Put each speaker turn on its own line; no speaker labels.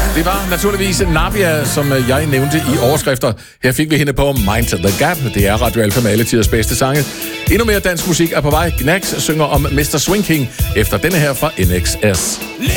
Det var naturligvis Navia, som jeg nævnte i overskrifter. Her fik vi hende på Mind the Gap. Det er Radio Alfa med alle tiders bedste sange. Endnu mere dansk musik er på vej. Gnags synger om Mr. Swing King efter denne her fra NXS.